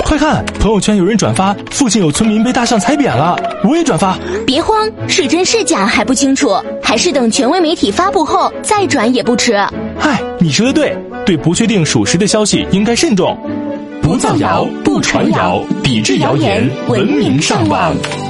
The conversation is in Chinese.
快看，朋友圈有人转发附近有村民被大象踩扁了，我也转发。 别慌，是真是假还不清楚，还是等权威媒体发布后再转也不迟。 嗨，你说的对，对不确定属实的消息应该慎重。 不造谣，不传谣，抵制谣言，文明上网。